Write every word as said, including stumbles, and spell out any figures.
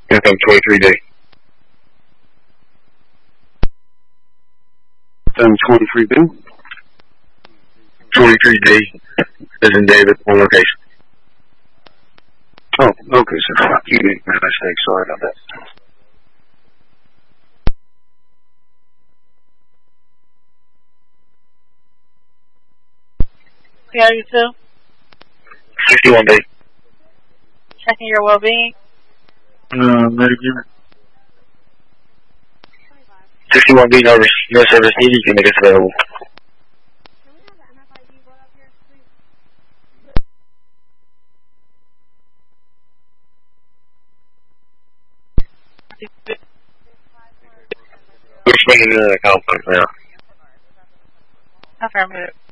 Income twenty-three D. Then twenty-three B. twenty-three D is in David, one location. Oh, okay, sir. You made my mistake. Sorry about that. P R U two? sixty-one D. Checking your well-being. Uh, Medicare. sixty-one D, no, no service needed. You can make it available. We're swinging into the complex now. Affirmative.